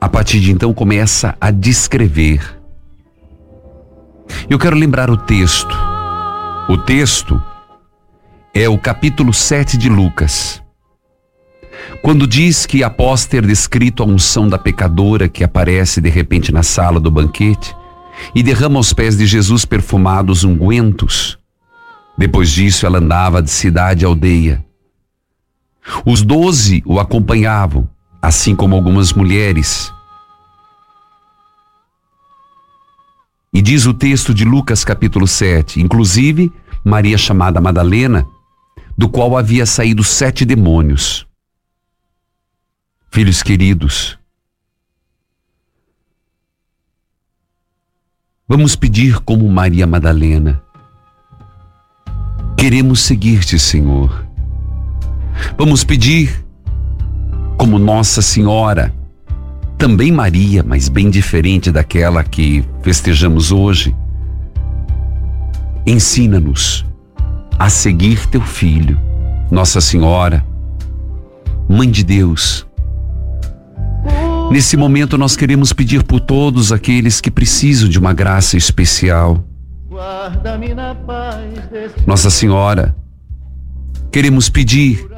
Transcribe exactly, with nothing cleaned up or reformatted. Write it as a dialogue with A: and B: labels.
A: a partir de então começa a descrever. Eu quero lembrar o texto. O texto é o capítulo sete de Lucas, quando diz que, após ter descrito a unção da pecadora que aparece de repente na sala do banquete e derrama aos pés de Jesus perfumados ungüentos, depois disso ela andava de cidade a aldeia. Os doze o acompanhavam, assim como algumas mulheres. E diz o texto de Lucas capítulo sete, inclusive Maria chamada Madalena, do qual havia saído sete demônios. Filhos queridos, vamos pedir como Maria Madalena. Queremos seguir-te, Senhor. Vamos pedir como Nossa Senhora, também Maria, mas bem diferente daquela que festejamos hoje. Ensina-nos a seguir teu Filho, Nossa Senhora, Mãe de Deus. Nesse momento nós queremos pedir por todos aqueles que precisam de uma graça especial. Nossa Senhora, queremos pedir